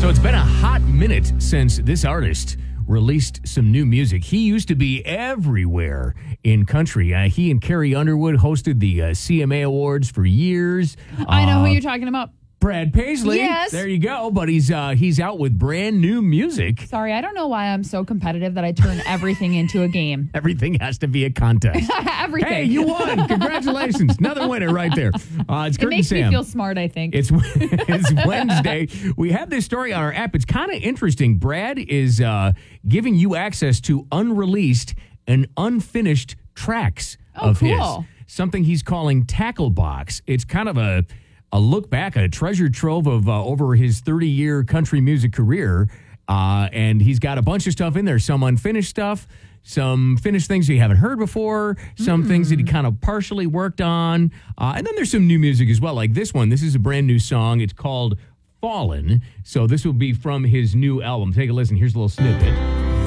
So it's been a hot minute since this artist released some new music. He used to be everywhere in country. He and Carrie Underwood hosted the CMA Awards for years. I know who you're talking about. Brad Paisley. Yes. There you go. But he's out with brand new music. Sorry, I don't know why I'm so competitive that I turn everything into a game. Everything has to be a contest. Everything. Hey, you won. Congratulations. Another winner right there. It's Kurt It makes and me Sam. feel smart, I think. It's Wednesday. We have this story on our app. It's kind of interesting. Brad is giving you access to unreleased and unfinished tracks of cool. his. Something he's calling Tackle Box. It's kind of a look back, a treasure trove of over his 30-year country music career. And he's got a bunch of stuff in there. Some unfinished stuff, some finished things you haven't heard before, some things that he kind of partially worked on. And then there's some new music as well, like this one. This is a brand new song. It's called Fallen. So this will be from his new album. Take a listen. Here's a little snippet.